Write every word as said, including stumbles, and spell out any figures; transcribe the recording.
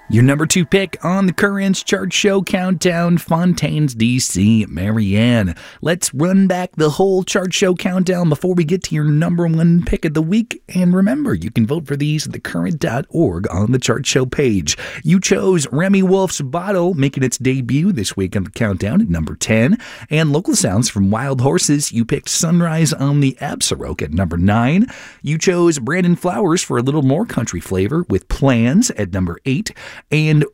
Your number two pick on the Currents Chart Show Countdown, Fontaines, D C, Marianne. Let's run back the whole Chart Show Countdown before we get to your number one pick of the week. And remember, you can vote for these at the current dot org on the Chart Show page. You chose Remy Wolf's Bottle, making its debut this week on the countdown at number ten. And local sounds from Wild Horses, you picked Sunrise on the Absaroke at number nine. You chose Brandon Flowers for a little more country flavor with Plans at number eight. And